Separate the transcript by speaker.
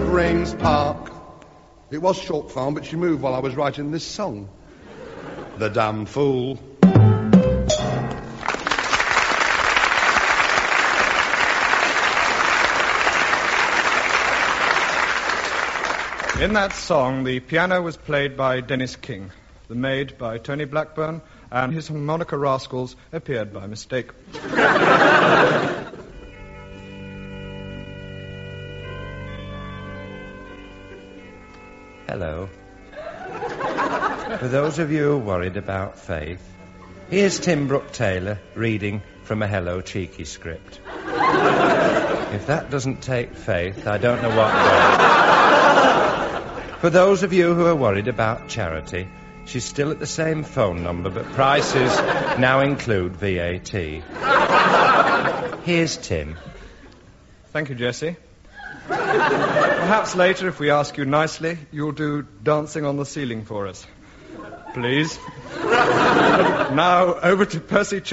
Speaker 1: Rings Park. It was short form, but she moved while I was writing this song. The Damn Fool.
Speaker 2: In that song, the piano was played by Dennis King, the maid by Tony Blackburn, and his harmonica rascals appeared by mistake.
Speaker 3: Hello. For those of you worried about faith, here's Tim Brooke-Taylor reading from a Hello Cheeky script. If that doesn't take faith, I don't know what does. For those of you who are worried about Charity, she's still at the same phone number, but prices now include VAT. Here's Tim.
Speaker 2: Thank you, Jesse. Perhaps later, if we ask you nicely, you'll do Dancing on the Ceiling for us. Please. Now, over to Percy